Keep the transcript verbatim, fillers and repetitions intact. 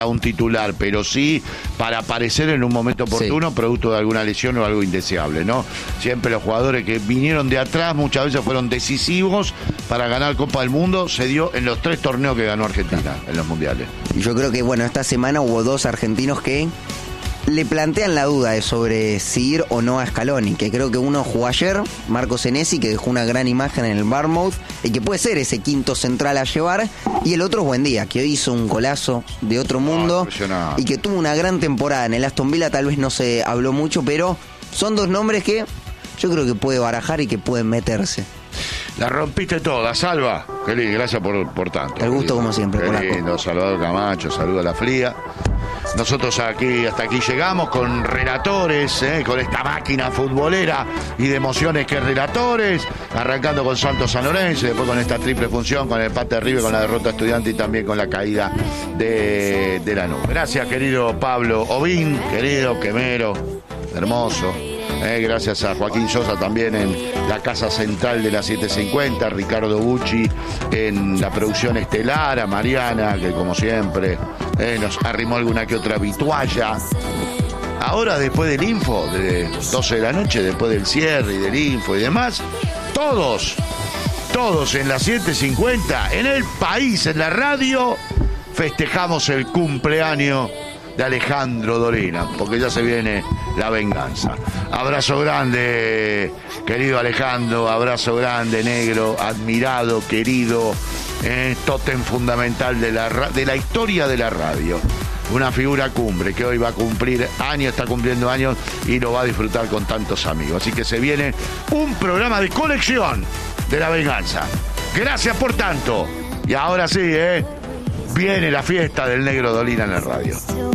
a un titular, pero sí para aparecer en un momento oportuno, sí, producto de alguna lesión o algo indeseable, ¿no? Siempre los jugadores que vinieron de atrás muchas veces fueron decisivos para ganar Copa del Mundo. Se dio en los tres torneos que ganó Argentina en los mundiales. Y yo creo que, bueno, esta semana hubo dos argentinos que le plantean la duda de sobre si ir o no a Scaloni, que creo que uno jugó ayer, Marco Senesi, que dejó una gran imagen en el Bournemouth y que puede ser ese quinto central a llevar, y el otro es Buendía, que hoy hizo un golazo de otro mundo oh, y que tuvo una gran temporada en el Aston Villa. Tal vez no se habló mucho, pero son dos nombres que yo creo que puede barajar y que pueden meterse. La rompiste toda, Salva. Qué lindo, gracias por, por tanto. El gusto como siempre. Qué lindo, Salvador Camacho, saluda a la Fría. Nosotros aquí hasta aquí llegamos con relatores, eh, con esta máquina futbolera y de emociones que relatores, arrancando con Santos San Lorenzo y después con esta triple función, con el empate de River, con la derrota Estudiante y también con la caída de, de Lanús. Gracias, querido Pablo Ovín, querido Quemero, hermoso. Eh, gracias a Joaquín Sosa también en la casa central de la siete cincuenta, Ricardo Bucci en la producción estelar, a Mariana, que como siempre eh, nos arrimó alguna que otra vitualla. Ahora, después del info, de doce de la noche, después del cierre y del info y demás, todos, todos en la siete cincuenta, en el país, en la radio, festejamos el cumpleaños de Alejandro Dolina, porque ya se viene la venganza. Abrazo grande, querido Alejandro, abrazo grande, negro, admirado, querido, eh, tótem fundamental de la, de la historia de la radio. Una figura cumbre que hoy va a cumplir años, está cumpliendo años y lo va a disfrutar con tantos amigos. Así que se viene un programa de colección de la venganza. Gracias por tanto. Y ahora sí, eh, viene la fiesta del negro Dolina en la radio.